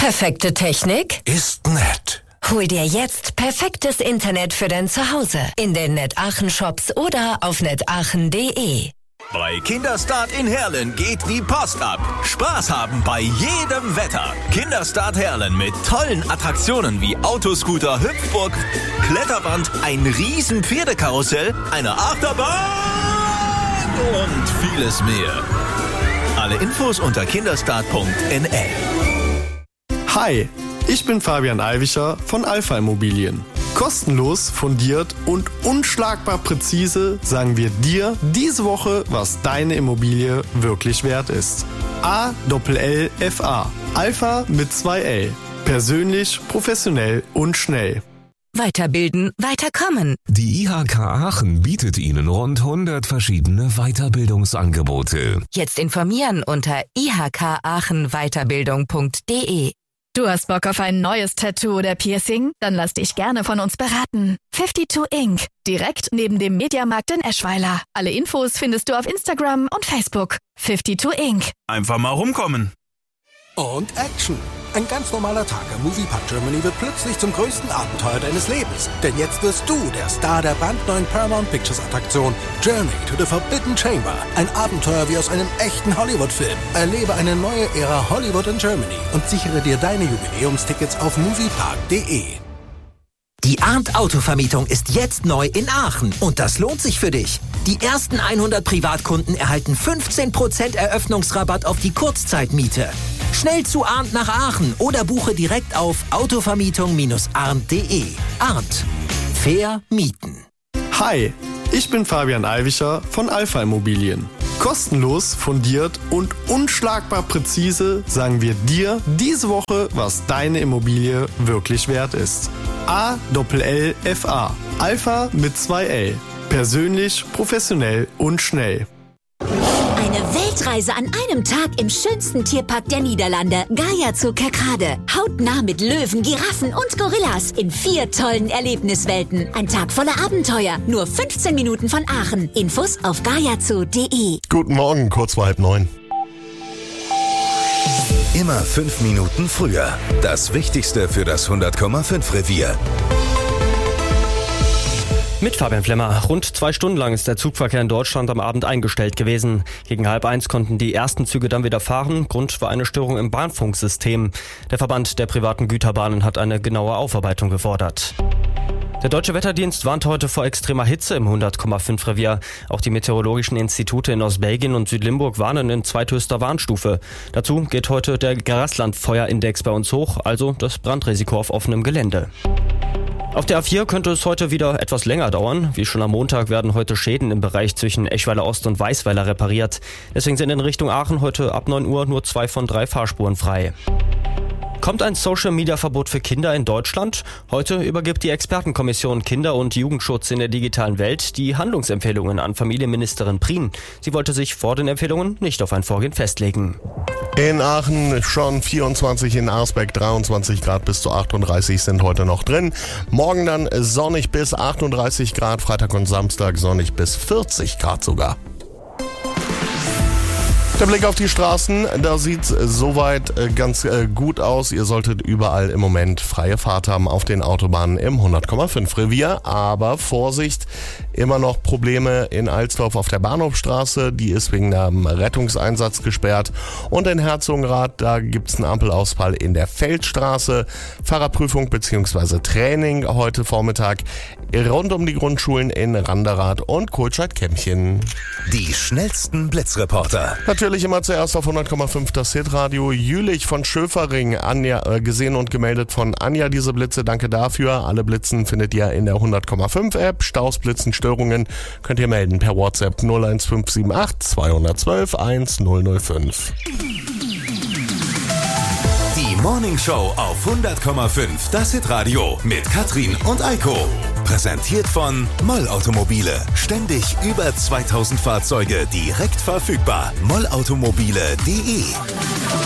Perfekte Technik ist nett. Hol dir jetzt perfektes Internet für dein Zuhause in den NetAachen-Shops oder auf netachen.de. Bei Kinderstart in Herlen geht die Post ab. Spaß haben bei jedem Wetter. Kinderstart Herlen mit tollen Attraktionen wie Autoscooter, Hüpfburg, Kletterwand, ein riesen Pferdekarussell, eine Achterbahn und vieles mehr. Alle Infos unter kinderstart.nl. Hi, ich bin Fabian Alwischer von Alpha Immobilien. Kostenlos, fundiert und unschlagbar präzise sagen wir dir diese Woche, was deine Immobilie wirklich wert ist. ALLFA. Alpha mit 2 L. Persönlich, professionell und schnell. Weiterbilden, weiterkommen. Die IHK Aachen bietet Ihnen rund 100 verschiedene Weiterbildungsangebote. Jetzt informieren unter ihkaachenweiterbildung.de. Du hast Bock auf ein neues Tattoo oder Piercing? Dann lass dich gerne von uns beraten. 52 Ink. Direkt neben dem Mediamarkt in Eschweiler. Alle Infos findest du auf Instagram und Facebook. 52 Ink. Einfach mal rumkommen. Und Action. Ein ganz normaler Tag am Moviepark Germany wird plötzlich zum größten Abenteuer deines Lebens. Denn jetzt wirst du der Star der brandneuen Paramount Pictures Attraktion Journey to the Forbidden Chamber. Ein Abenteuer wie aus einem echten Hollywood-Film. Erlebe eine neue Ära Hollywood in Germany und sichere dir deine Jubiläumstickets auf moviepark.de. Die Arndt Autovermietung ist jetzt neu in Aachen und das lohnt sich für dich. Die ersten 100 Privatkunden erhalten 15% Eröffnungsrabatt auf die Kurzzeitmiete. Schnell zu Arndt nach Aachen oder buche direkt auf autovermietung-arndt.de. Arndt. Fair mieten. Hi, ich bin Fabian Alwischer von Alpha Immobilien. Kostenlos, fundiert und unschlagbar präzise sagen wir dir diese Woche, was deine Immobilie wirklich wert ist. ALLFA. Alpha mit 2 L. Persönlich, professionell und schnell. Eine Weltreise an einem Tag im schönsten Tierpark der Niederlande, Gaia Zoo Kerkrade. Hautnah mit Löwen, Giraffen und Gorillas in 4 tollen Erlebniswelten. Ein Tag voller Abenteuer, nur 15 Minuten von Aachen. Infos auf gaiazoo.de. Guten Morgen, kurz vor 8:30. Immer 5 Minuten früher. Das Wichtigste für das 100,5 Revier. Mit Fabian Flemmer. Rund 2 Stunden lang ist der Zugverkehr in Deutschland am Abend eingestellt gewesen. Gegen 12:30 konnten die ersten Züge dann wieder fahren. Grund war eine Störung im Bahnfunksystem. Der Verband der privaten Güterbahnen hat eine genaue Aufarbeitung gefordert. Der Deutsche Wetterdienst warnt heute vor extremer Hitze im 100,5 Revier. Auch die meteorologischen Institute in Ostbelgien und Südlimburg warnen in zweithöchster Warnstufe. Dazu geht heute der Graslandfeuerindex bei uns hoch, also das Brandrisiko auf offenem Gelände. Auf der A4 könnte es heute wieder etwas länger dauern. Wie schon am Montag werden heute Schäden im Bereich zwischen Eschweiler Ost und Weißweiler repariert. Deswegen sind in Richtung Aachen heute ab 9 Uhr nur 2 von 3 Fahrspuren frei. Kommt ein Social-Media-Verbot für Kinder in Deutschland? Heute übergibt die Expertenkommission Kinder- und Jugendschutz in der digitalen Welt die Handlungsempfehlungen an Familienministerin Prien. Sie wollte sich vor den Empfehlungen nicht auf ein Vorgehen festlegen. In Aachen schon 24, in Arsbeck 23 Grad bis zu 38 sind heute noch drin. Morgen dann sonnig bis 38 Grad, Freitag und Samstag sonnig bis 40 Grad sogar. Der Blick auf die Straßen, da sieht's soweit ganz gut aus. Ihr solltet überall im Moment freie Fahrt haben auf den Autobahnen im 100,5 Revier. Aber Vorsicht, immer noch Probleme in Alsdorf auf der Bahnhofstraße. Die ist wegen einem Rettungseinsatz gesperrt. Und in Herzogenrath, da gibt's einen Ampelausfall in der Feldstraße. Fahrerprüfung bzw. Training heute Vormittag rund um die Grundschulen in Randerath und Kohlscheid-Kämmchen. Die schnellsten Blitzreporter. Natürlich immer zuerst auf 100,5 das Hitradio. Jülich von Schöfering, Anja, gesehen und gemeldet von Anja diese Blitze. Danke dafür. Alle Blitzen findet ihr in der 100,5 App. Staus, Blitzen, Störungen könnt ihr melden per WhatsApp 01578 212 1005. Die Morning Show auf 100,5 das Hitradio mit Katrin und Eiko. Präsentiert von Moll Automobile. Ständig über 2000 Fahrzeuge direkt verfügbar. mollautomobile.de